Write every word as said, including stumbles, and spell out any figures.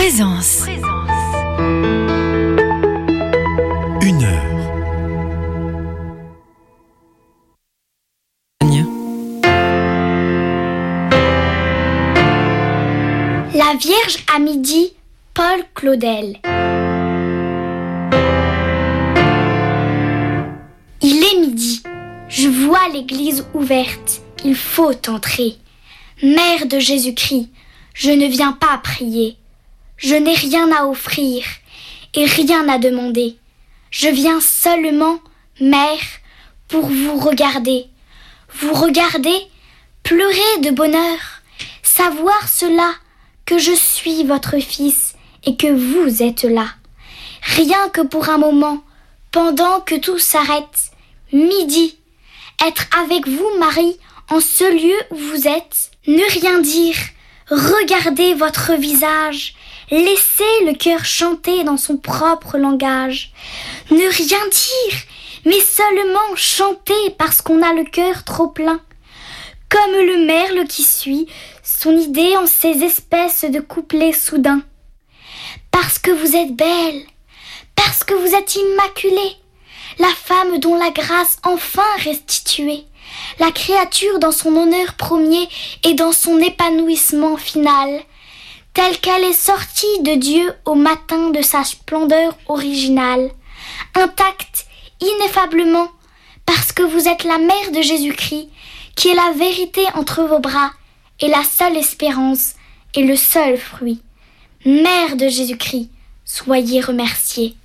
Présence. Une heure. La Vierge à midi, Paul Claudel. Il est midi, je vois l'église ouverte, il faut entrer. Mère de Jésus-Christ, je ne viens pas prier. Je n'ai rien à offrir et rien à demander. Je viens seulement, Mère, pour vous regarder. Vous regarder, pleurer de bonheur, savoir cela, que je suis votre fils et que vous êtes là. Rien que pour un moment, pendant que tout s'arrête, midi, être avec vous, Marie, en ce lieu où vous êtes, ne rien dire, regarder votre visage, laisser le cœur chanter dans son propre langage. Ne rien dire, mais seulement chanter parce qu'on a le cœur trop plein. Comme le merle qui suit son idée en ces espèces de couplets soudains. Parce que vous êtes belle, parce que vous êtes immaculée, la femme dont la grâce enfin restituée, la créature dans son honneur premier et dans son épanouissement final, telle qu'elle est sortie de Dieu au matin de sa splendeur originale, intacte, ineffablement, parce que vous êtes la mère de Jésus-Christ, qui est la vérité entre vos bras, et la seule espérance, et le seul fruit. Mère de Jésus-Christ, soyez remerciée.